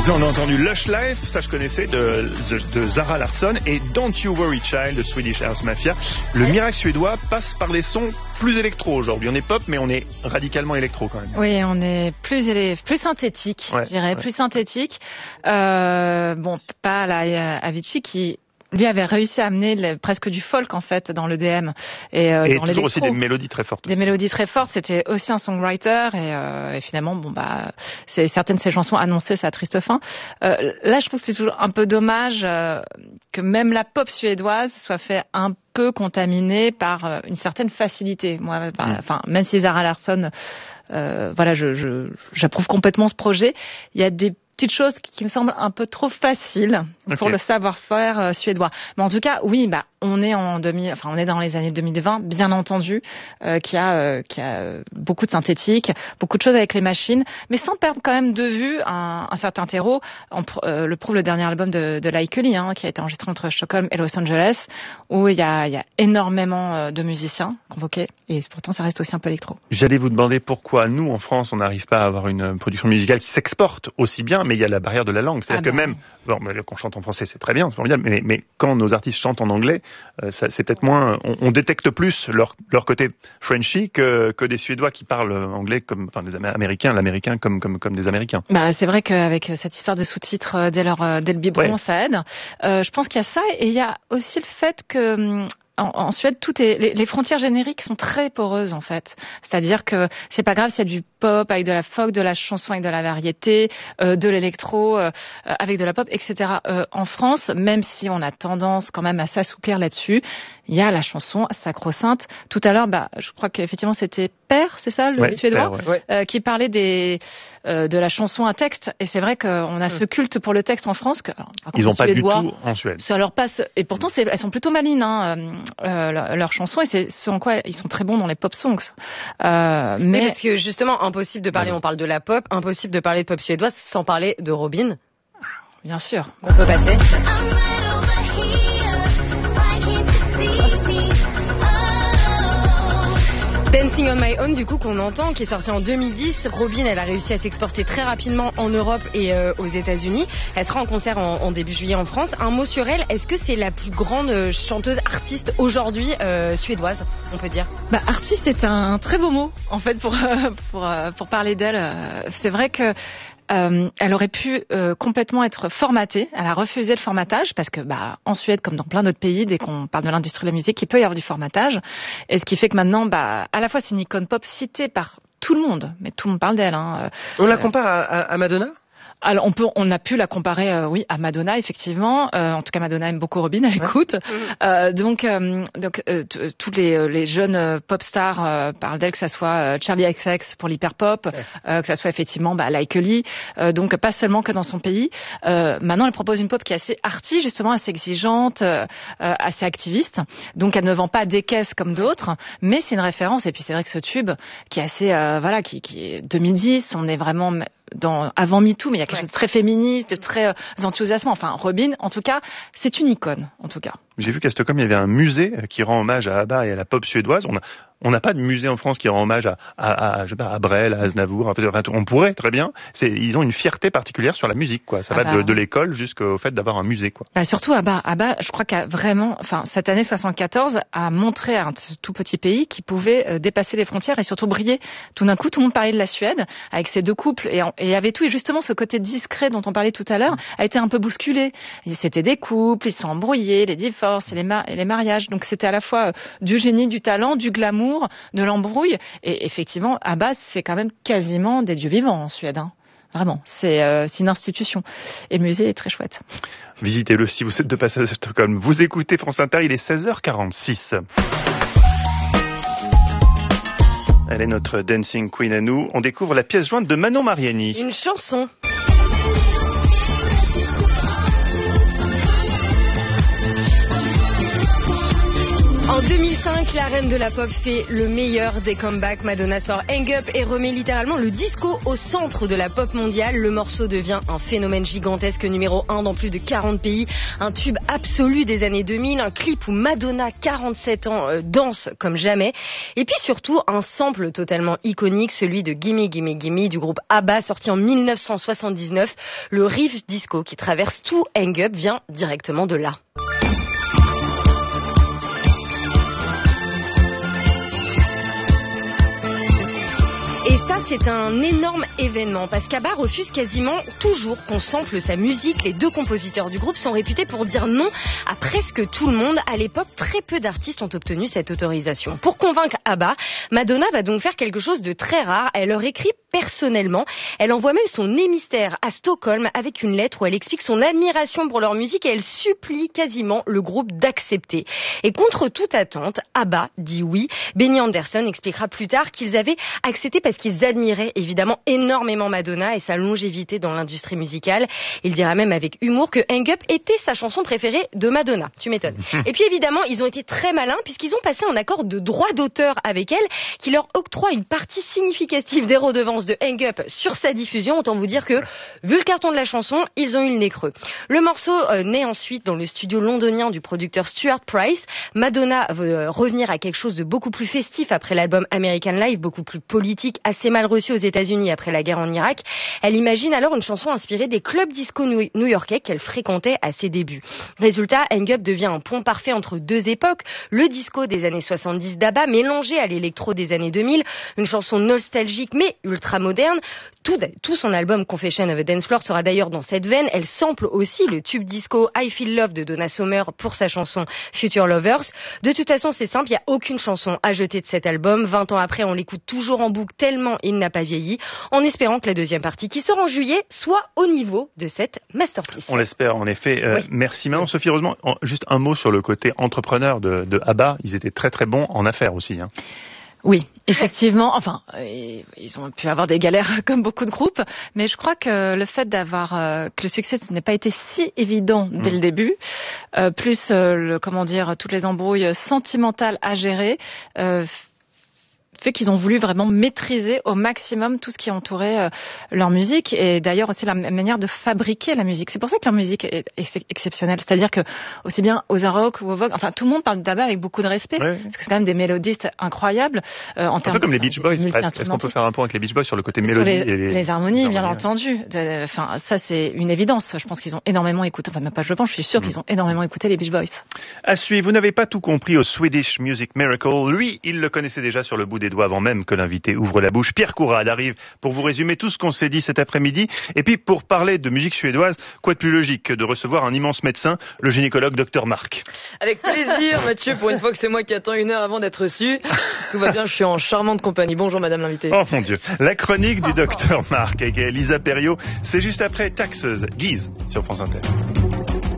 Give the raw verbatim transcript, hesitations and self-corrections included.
Donc là, on a entendu Lush Life, ça je connaissais, de, de, de Zara Larsson, et Don't You Worry Child de Swedish House Mafia. Le miracle suédois passe par des sons plus électro aujourd'hui. On est pop, mais on est radicalement électro quand même. Oui, on est plus élève, plus synthétique, ouais, je dirais, ouais. plus synthétique. Euh, bon, pas la Avicii qui... lui avait réussi à amener le, presque du folk en fait dans l'E D M et, euh, et dans toujours aussi des mélodies très fortes. Des aussi. mélodies très fortes. C'était aussi un songwriter et, euh, et finalement bon bah c'est certaines de ses chansons annonçaient sa triste fin. Euh, là, je trouve que c'est toujours un peu dommage euh, que même la pop suédoise soit fait un peu contaminée par euh, une certaine facilité. Moi, enfin mm. même si Zara Larsson, euh, voilà, je, je j'approuve complètement ce projet. Il y a des petites choses qui me semblent un peu trop faciles okay. pour le savoir-faire euh, suédois. Mais en tout cas, oui, bah on est en deux mille, enfin on est dans les années deux mille vingt, bien entendu, euh, qui a euh, qui a beaucoup de synthétique, beaucoup de choses avec les machines, mais sans perdre quand même de vue un, un certain terreau. On, euh, le prouve le dernier album de, de Laikeli, hein, qui a été enregistré entre Stockholm et Los Angeles, où il y a il y a énormément de musiciens convoqués, et pourtant ça reste aussi un peu électro. J'allais vous demander pourquoi nous en France on n'arrive pas à avoir une production musicale qui s'exporte aussi bien. Mais il y a la barrière de la langue. C'est-à-dire ah que bah. même, bon, quand on chante en français, c'est très bien, c'est formidable, mais, mais quand nos artistes chantent en anglais, euh, ça, c'est peut-être moins, on, on détecte plus leur, leur côté Frenchy que, que des Suédois qui parlent anglais comme, enfin, des Américains, l'américain comme, comme, comme des Américains. Bah, c'est vrai qu'avec cette histoire de sous-titres dès leur, dès le biberon, ouais. ça aide. Euh, je pense qu'il y a ça, et il y a aussi le fait que, En, en Suède, tout est, les, les frontières génériques sont très poreuses en fait. C'est-à-dire que c'est pas grave s'il y a du pop avec de la folk, de la chanson avec de la variété, euh, de l'électro euh, avec de la pop, et cetera. Euh, en France, même si on a tendance quand même à s'assouplir là-dessus, il y a la chanson sacro-sainte. Tout à l'heure, bah, je crois qu'effectivement c'était Per, c'est ça, le ouais, Suédois, Per, ouais. euh, qui parlait des euh, de la chanson à texte. Et c'est vrai qu'on a ce culte pour le texte en France que alors, par contre, ils n'ont pas Suédois, du tout en Suède. Ça leur passe. Et pourtant, c'est, elles sont plutôt malines. Hein. Euh, leurs leur chansons, et c'est ce en quoi ils sont très bons dans les pop songs. Euh, mais oui, parce que justement, impossible de parler, on parle de la pop, impossible de parler de pop suédoise sans parler de Robyn. Bien sûr. Qu'on peut passer. Dancing on My Own, du coup, qu'on entend, qui est sorti en deux mille dix. Robyn, elle a réussi à s'exporter très rapidement en Europe et euh, aux États-Unis. Elle sera en concert en, en début juillet en France. Un mot sur elle, est-ce que c'est la plus grande chanteuse artiste aujourd'hui euh, suédoise, on peut dire? Bah, artiste, c'est un très beau mot, en fait, pour, pour, pour parler d'elle. C'est vrai que Euh, elle aurait pu euh, complètement être formatée. Elle a refusé le formatage parce que, bah, en Suède, comme dans plein d'autres pays, dès qu'on parle de l'industrie de la musique, il peut y avoir du formatage. Et ce qui fait que maintenant, bah, à la fois, c'est une icône pop citée par tout le monde, mais tout le monde parle d'elle. Hein. On la compare à, à, à Madonna ? Alors on peut, on a pu la comparer, euh, oui, à Madonna effectivement. Euh, en tout cas, Madonna aime beaucoup Robyn, elle écoute. Euh, donc, euh, donc euh, tous les, les jeunes euh, pop stars euh, parlent d'elle, que ça soit euh, Charlie X C X pour l'hyper pop, euh, que ça soit effectivement bah, Laikeli. Euh, donc pas seulement que dans son pays. Euh, maintenant, elle propose une pop qui est assez arty, justement, assez exigeante, euh, assez activiste. Donc elle ne vend pas des caisses comme d'autres, mais c'est une référence. Et puis c'est vrai que ce tube qui est assez, euh, voilà, qui, qui est deux mille dix, on est vraiment dans avant MeToo, mais il y a quelque chose de très féministe, de très euh, enthousiasmant. Enfin, Robyn, en tout cas, c'est une icône, en tout cas. J'ai vu qu'à Stockholm, il y avait un musée qui rend hommage à ABBA et à la pop suédoise. On a, on n'a pas de musée en France qui rend hommage à, à, à je sais pas, à Brel, à Aznavour. On pourrait très bien. C'est, ils ont une fierté particulière sur la musique, quoi. Ça ah va bah, de, de l'école jusqu'au fait d'avoir un musée, quoi. Bah surtout ABBA. ABBA, je crois qu'a vraiment, enfin, cette année soixante-quatorze a montré à un tout petit pays qui pouvait euh, dépasser les frontières et surtout briller. Tout d'un coup, tout le monde parlait de la Suède avec ses deux couples et, et avait tout. Et justement, ce côté discret dont on parlait tout à l'heure a été un peu bousculé. Et c'était des couples, ils se sont embrouillés, les divorces et les, ma- et les mariages. Donc c'était à la fois euh, du génie, du talent, du glamour, de l'embrouille. Et effectivement, ABBA, c'est quand même quasiment des dieux vivants en Suède. Hein. Vraiment, c'est, euh, c'est une institution. Et le musée est très chouette. Visitez-le si vous êtes de passage à Stockholm. Vous écoutez France Inter, il est seize heures quarante-six. Elle est notre dancing queen à nous. On découvre la pièce jointe de Manon Mariani. Une chanson. En deux mille cinq, la reine de la pop fait le meilleur des comebacks. Madonna sort Hang Up et remet littéralement le disco au centre de la pop mondiale. Le morceau devient un phénomène gigantesque, numéro un dans plus de quarante pays. Un tube absolu des années deux mille, un clip où Madonna, quarante-sept ans, euh, danse comme jamais. Et puis surtout, un sample totalement iconique, celui de Gimme Gimme Gimme du groupe ABBA, sorti en mille neuf cent soixante-dix-neuf. Le riff disco qui traverse tout Hang Up vient directement de là. Et ça, c'est un énorme événement parce qu'ABBA refuse quasiment toujours qu'on sample sa musique. Les deux compositeurs du groupe sont réputés pour dire non à presque tout le monde. À l'époque, très peu d'artistes ont obtenu cette autorisation. Pour convaincre ABBA, Madonna va donc faire quelque chose de très rare. Elle leur écrit personnellement. Elle envoie même son émissaire à Stockholm avec une lettre où elle explique son admiration pour leur musique et elle supplie quasiment le groupe d'accepter. Et contre toute attente, ABBA dit oui. Benny Andersson expliquera plus tard qu'ils avaient accepté parce qu'ils admiraient évidemment énormément Madonna et sa longévité dans l'industrie musicale. Il dira même avec humour que Hang Up était sa chanson préférée de Madonna. Tu m'étonnes. Et puis évidemment, ils ont été très malins puisqu'ils ont passé un accord de droit d'auteur avec elle qui leur octroie une partie significative des redevances de Hang Up sur sa diffusion. Autant vous dire que, vu le carton de la chanson, ils ont eu le nez creux. Le morceau euh, naît ensuite dans le studio londonien du producteur Stuart Price. Madonna veut euh, revenir à quelque chose de beaucoup plus festif après l'album American Life, beaucoup plus politique, assez mal reçu aux États-Unis après la guerre en Irak. Elle imagine alors une chanson inspirée des clubs disco new-yorkais qu'elle fréquentait à ses débuts. Résultat, Hang Up devient un pont parfait entre deux époques, le disco des années soixante-dix d'ABBA mélangé à l'électro des années deux mille, une chanson nostalgique mais ultra moderne. Tout, tout son album Confession of a Dance Floor sera d'ailleurs dans cette veine. Elle sample aussi le tube disco I Feel Love de Donna Summer pour sa chanson Future Lovers. De toute façon, c'est simple, il n'y a aucune chanson à jeter de cet album. vingt ans après, on l'écoute toujours en boucle tellement il n'a pas vieilli, en espérant que la deuxième partie, qui sort en juillet, soit au niveau de cette masterpiece. On l'espère, en effet. Euh, oui. Merci. Maintenant, Sophie Rosemont, juste un mot sur le côté entrepreneur de, de ABBA. Ils étaient très très bons en affaires aussi. Hein. Oui, effectivement. Enfin, ils ont pu avoir des galères comme beaucoup de groupes, mais je crois que le fait d'avoir euh, que le succès n'est pas été si évident dès mmh. le début, euh, plus euh, le comment dire toutes les embrouilles sentimentales à gérer. Euh, fait qu'ils ont voulu vraiment maîtriser au maximum tout ce qui entourait euh, leur musique et d'ailleurs aussi la manière de fabriquer la musique. C'est pour ça que leur musique est, est exceptionnelle. C'est-à-dire que aussi bien aux Arocs ou aux Vogue, enfin tout le monde parle d'ABBA avec beaucoup de respect ouais. parce que c'est quand même des mélodistes incroyables. Euh, en un peu comme les Beach Boys. Est-ce qu'on peut faire un point avec les Beach Boys sur le côté mélodie sur les, et les, les harmonies, bien entendu. De, enfin ça c'est une évidence. Je pense qu'ils ont énormément écouté. Enfin même pas je pense, je suis sûre mmh. qu'ils ont énormément écouté les Beach Boys. À suivre. Vous n'avez pas tout compris au Swedish Music Miracle. Lui, il le connaissait déjà sur le bout des doigts avant même que l'invité ouvre la bouche. Pierre Courade arrive pour vous résumer tout ce qu'on s'est dit cet après-midi. Et puis, pour parler de musique suédoise, quoi de plus logique que de recevoir un immense médecin, le gynécologue docteur Marc. Avec plaisir, Mathieu, pour une fois que c'est moi qui attends une heure avant d'être reçu. Tout va bien, je suis en charmante compagnie. Bonjour, madame l'invitée. Oh mon Dieu. La chronique du docteur Marc avec Lisa Perriot, c'est juste après Taxes, Guise, sur France Inter.